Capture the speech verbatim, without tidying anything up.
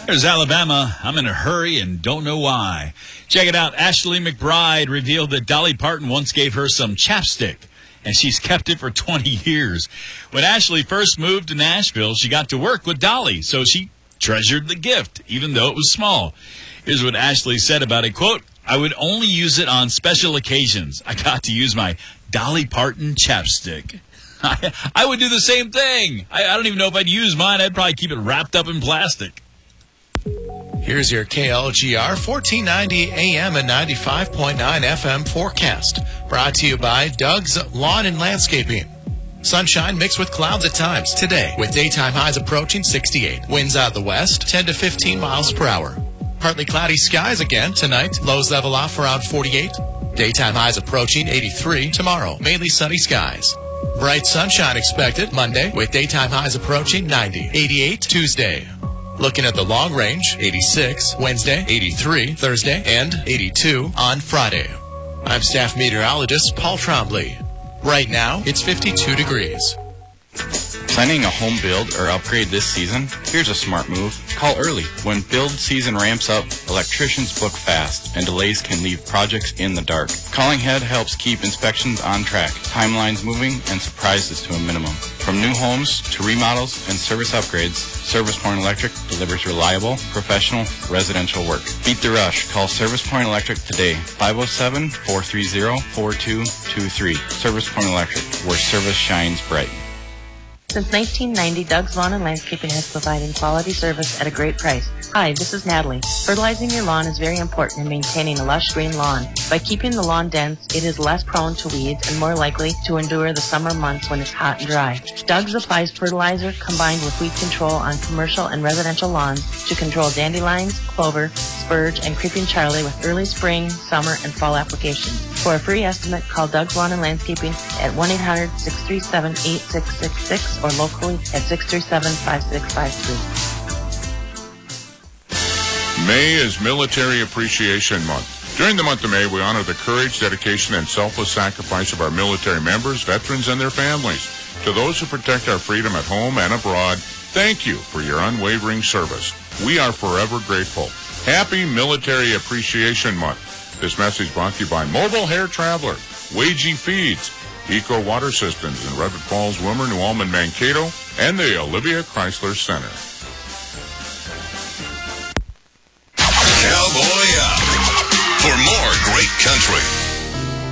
There's Alabama. I'm in a hurry and don't know why. Check it out. Ashley McBride revealed that Dolly Parton once gave her some chapstick, and she's kept it for twenty years. When Ashley first moved to Nashville, she got to work with Dolly, so she treasured the gift, even though it was small. Here's what Ashley said about it, quote, "I would only use it on special occasions. I got to use my Dolly Parton chapstick." I, I would do the same thing. I, I don't even know if I'd use mine. I'd probably keep it wrapped up in plastic. Here's your K L G R fourteen ninety A M and ninety-five point nine F M forecast. Brought to you by Doug's Lawn and Landscaping. Sunshine mixed with clouds at times today, with daytime highs approaching sixty-eight. Winds out the west, ten to fifteen miles per hour. Partly cloudy skies again tonight. Lows level off around forty-eight. Daytime highs approaching eighty-three. Tomorrow, mainly sunny skies. Bright sunshine expected Monday, with daytime highs approaching ninety. eighty-eight Tuesday. Looking at the long range, eighty-six Wednesday, eighty-three Thursday, and eighty-two on Friday. I'm staff meteorologist Paul Trombley. Right now, it's fifty-two degrees. Planning a home build or upgrade this season? Here's a smart move. Call early. When build season ramps up, electricians book fast, and delays can leave projects in the dark. Calling ahead helps keep inspections on track, timelines moving, and surprises to a minimum. From new homes to remodels and service upgrades, Service Point Electric delivers reliable, professional, residential work. Beat the rush. Call Service Point Electric today, five oh seven, four three zero, four two two three. Service Point Electric, where service shines bright. Since nineteen ninety, Doug's Lawn and Landscaping has provided quality service at a great price. Hi, this is Natalie. Fertilizing your lawn is very important in maintaining a lush green lawn. By keeping the lawn dense, it is less prone to weeds and more likely to endure the summer months when it's hot and dry. Doug's applies fertilizer combined with weed control on commercial and residential lawns to control dandelions, clover, spurge, and creeping Charlie with early spring, summer, and fall applications. For a free estimate, call Doug's Lawn and Landscaping at one eight hundred, six three seven, eight six six six or locally at six three seven, five six five three. May is Military Appreciation Month. During the month of May, we honor the courage, dedication, and selfless sacrifice of our military members, veterans, and their families. To those who protect our freedom at home and abroad, thank you for your unwavering service. We are forever grateful. Happy Military Appreciation Month. This message brought to you by Mobile Hair Traveler, Wagey Feeds, Eco Water Systems in Redwood Falls, Wilmer, New Ulm, and Mankato, and the Olivia Chrysler Center.